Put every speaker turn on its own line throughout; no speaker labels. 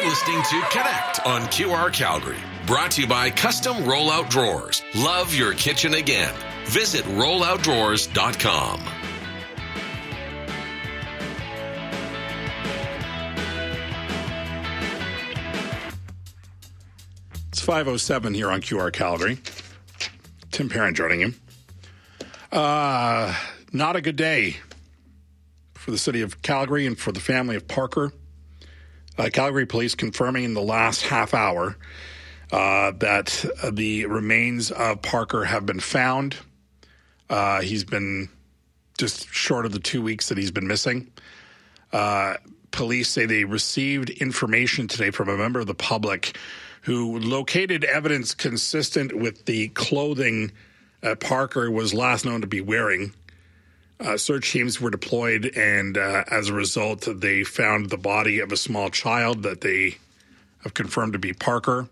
listening to Connect on QR Calgary. Brought to you by Custom Rollout Drawers. Love your kitchen again. Visit rolloutdrawers.com.
It's 5:07 here on QR Calgary. Tim Parent joining you. Not a good day for the city of Calgary and for the family of Parker. Calgary police confirming in the last half hour that the remains of Parker have been found. He's been just short of the 2 weeks that he's been missing. Police say they received information today from a member of the public who located evidence consistent with the clothing Parker was last known to be wearing. Search teams were deployed, and as a result, they found the body of a small child that they have confirmed to be Parker.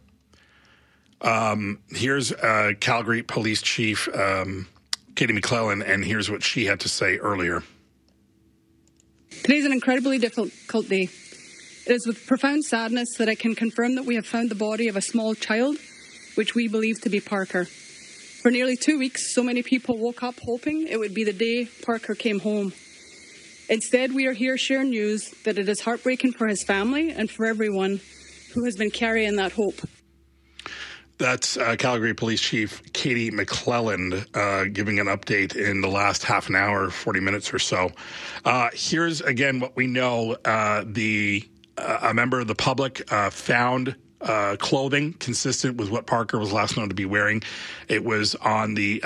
Here's Calgary Police Chief Katie McClellan, and here's what she had to say earlier.
Today's an incredibly difficult day. It is with profound sadness that I can confirm that we have found the body of a small child, which we believe to be Parker. For nearly 2 weeks, so many people woke up hoping it would be the day Parker came home. Instead, we are here sharing news that it is heartbreaking for his family and for everyone who has been carrying that hope.
That's Calgary Police Chief Katie McClellan giving an update in the last half an hour, 40 minutes or so. Here's, again, what we know. A member of the public found clothing consistent with what Parker was last known to be wearing. It was on the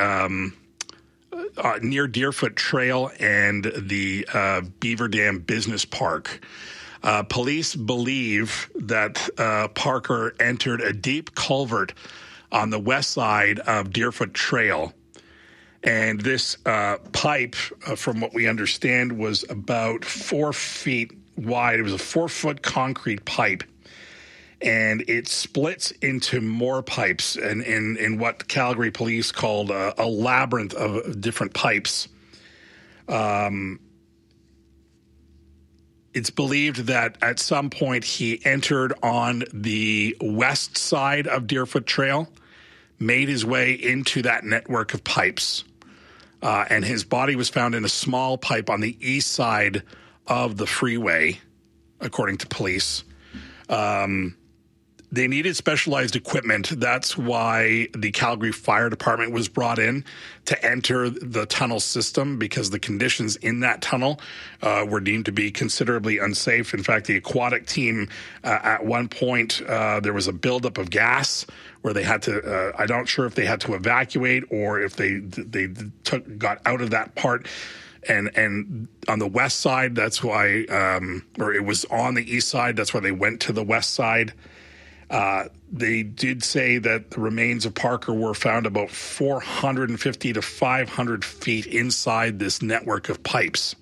near Deerfoot Trail and the Beaver Dam Business Park. Police believe that Parker entered a deep culvert on the west side of Deerfoot Trail. And this pipe, from what we understand, was about 4 feet wide. It was a 4-foot concrete pipe. And it splits into more pipes in what Calgary police called a labyrinth of different pipes. It's believed that at some point he entered on the west side of Deerfoot Trail, made his way into that network of pipes, and his body was found in a small pipe on the east side of the freeway, according to police. They needed specialized equipment. That's why the Calgary Fire Department was brought in to enter the tunnel system, because the conditions in that tunnel were deemed to be considerably unsafe. In fact, the aquatic team, at one point, there was a buildup of gas where they had to, I'm not sure if they had to evacuate or if they got out of that part. And on the west side, that's why, or it was on the east side, that's why they went to the west side. They did say that the remains of Parker were found about 450 to 500 feet inside this network of pipes.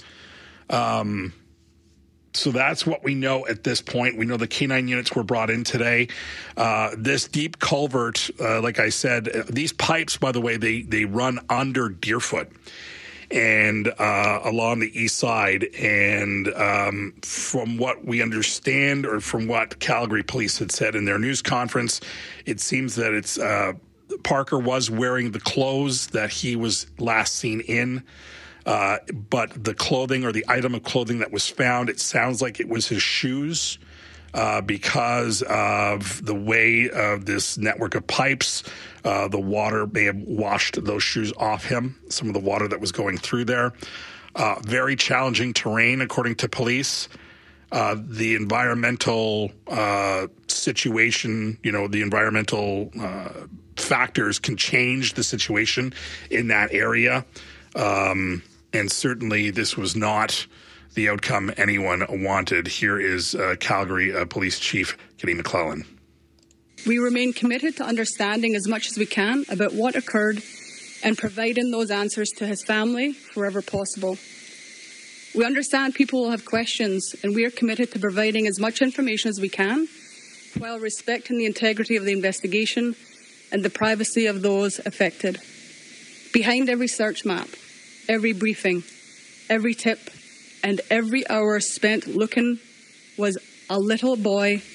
So that's what we know at this point. We know the K9 units were brought in today. This deep culvert, like I said, these pipes, by the way, they run under Deerfoot and along the east side. And from what we understand, or from what Calgary police had said in their news conference, it seems that it's Parker was wearing the clothes that he was last seen in. But the clothing, or the item of clothing that was found, it sounds like it was his shoes, because of the way of this network of pipes. The water may have washed those shoes off him, some of the water that was going through there. Very challenging terrain, according to police. The environmental situation, the environmental factors can change the situation in that area. And certainly this was not the outcome anyone wanted. Here is Calgary Police Chief Katie McClellan.
We remain committed to understanding as much as we can about what occurred and providing those answers to his family wherever possible. We understand people will have questions, and we are committed to providing as much information as we can while respecting the integrity of the investigation and the privacy of those affected. Behind every search map, every briefing, every tip, and every hour spent looking was a little boy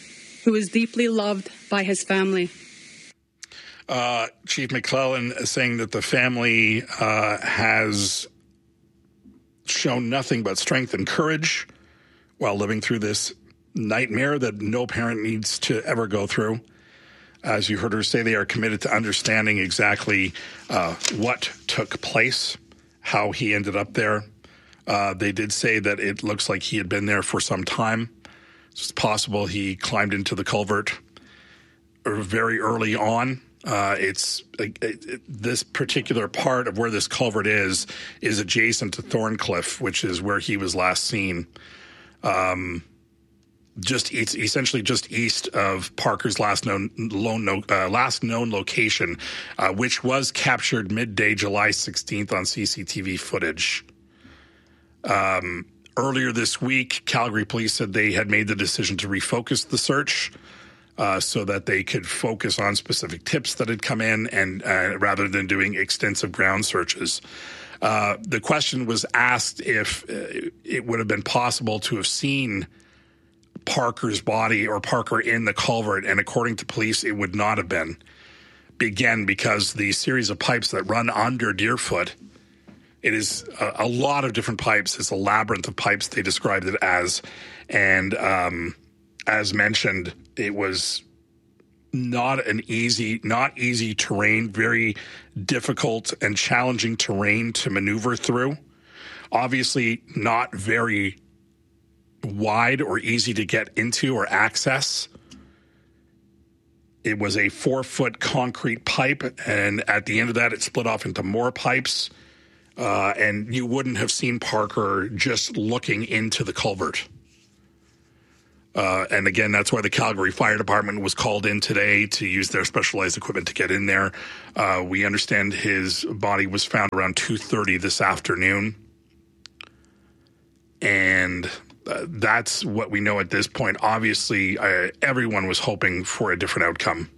who is deeply loved by his family.
Chief McClellan is saying that the family has shown nothing but strength and courage while living through this nightmare that no parent needs to ever go through. As you heard her say, they are committed to understanding exactly what took place, how he ended up there. They did say that it looks like he had been there for some time. It's possible he climbed into the culvert very early on. This particular part of where this culvert is adjacent to Thorncliffe, which is where he was last seen. Essentially just east of Parker's last known location, which was captured midday July 16th on CCTV footage. Earlier this week, Calgary police said they had made the decision to refocus the search so that they could focus on specific tips that had come in, and rather than doing extensive ground searches. The question was asked if it would have been possible to have seen Parker's body or Parker in the culvert, and according to police, it would not have been. Again, because the series of pipes that run under Deerfoot, it is a lot of different pipes. It's a labyrinth of pipes, they described it as. And as mentioned, it was not easy terrain, very difficult and challenging terrain to maneuver through. Obviously, not very wide or easy to get into or access. It was a 4-foot concrete pipe, and at the end of that, it split off into more pipes, and you wouldn't have seen Parker just looking into the culvert. And again, that's why the Calgary Fire Department was called in today to use their specialized equipment to get in there. We understand his body was found around 2:30 this afternoon, and that's what we know at this point. Obviously, everyone was hoping for a different outcome.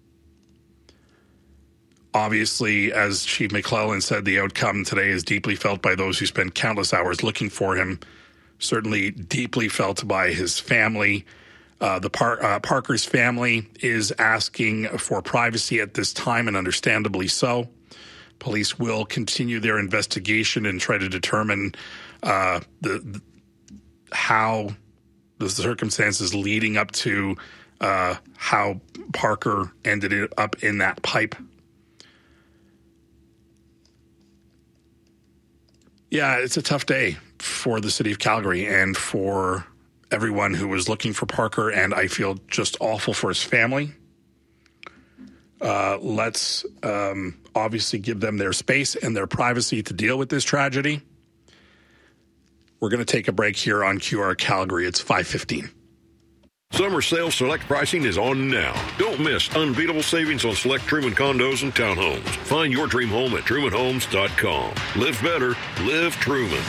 Obviously, as Chief McClellan said, the outcome today is deeply felt by those who spent countless hours looking for him, certainly deeply felt by his family. Parker's family is asking for privacy at this time, and understandably so. Police will continue their investigation and try to determine how the circumstances leading up to how Parker ended up in that pipe. Yeah, it's a tough day for the city of Calgary and for everyone who was looking for Parker, and I feel just awful for his family. Let's obviously give them their space and their privacy to deal with this tragedy. We're going to take a break here on QR Calgary. It's 5:15.
Summer sale select pricing is on now. Don't miss unbeatable savings on select Truman condos and townhomes. Find your dream home at TrumanHomes.com. Live better. Live Truman.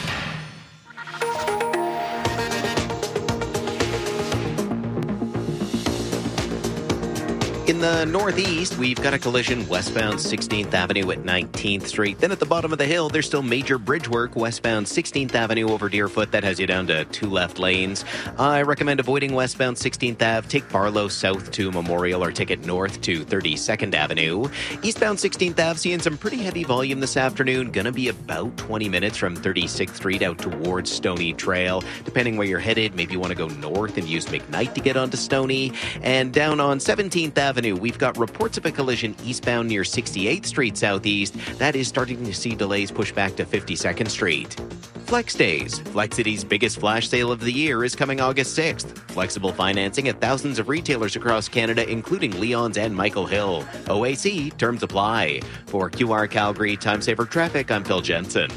In the northeast, we've got a collision westbound 16th Avenue at 19th Street. Then at the bottom of the hill, there's still major bridge work westbound 16th Avenue over Deerfoot. That has you down to 2 left lanes. I recommend avoiding westbound 16th Ave. Take Barlow south to Memorial or take it north to 32nd Avenue. Eastbound 16th Ave, seeing some pretty heavy volume this afternoon. Going to be about 20 minutes from 36th Street out towards Stony Trail. Depending where you're headed, maybe you want to go north and use McKnight to get onto Stony. And down on 17th Avenue, we've got reports of a collision eastbound near 68th Street Southeast. That is starting to see delays push back to 52nd Street. Flex Days. Flexity's biggest flash sale of the year is coming August 6th. Flexible financing at thousands of retailers across Canada, including Leon's and Michael Hill. OAC, terms apply. For QR Calgary Time Saver Traffic, I'm Phil Jensen.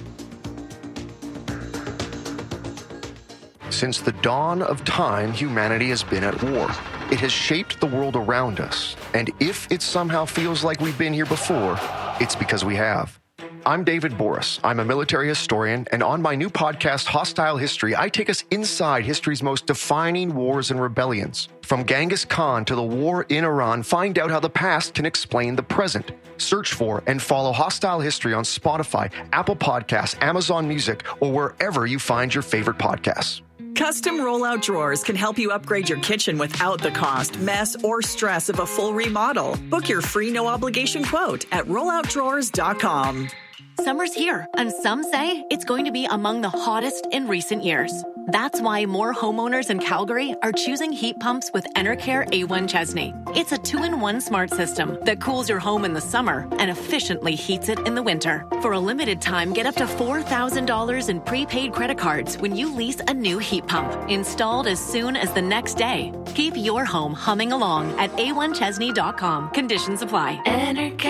Since the dawn of time, humanity has been at war. It has shaped the world around us. And if it somehow feels like we've been here before, it's because we have. I'm David Boris. I'm a military historian, and on my new podcast, Hostile History, I take us inside history's most defining wars and rebellions. From Genghis Khan to the war in Iran, find out how the past can explain the present. Search for and follow Hostile History on Spotify, Apple Podcasts, Amazon Music, or wherever you find your favorite podcasts.
Custom rollout drawers can help you upgrade your kitchen without the cost, mess, or stress of a full remodel. Book your free no-obligation quote at rolloutdrawers.com.
Summer's here, and some say it's going to be among the hottest in recent years. That's why more homeowners in Calgary are choosing heat pumps with Enercare A1 Chesney. It's a 2-in-1 smart system that cools your home in the summer and efficiently heats it in the winter. For a limited time, get up to $4,000 in prepaid credit cards when you lease a new heat pump, installed as soon as the next day. Keep your home humming along at a1chesney.com. Conditions apply.
Enercare.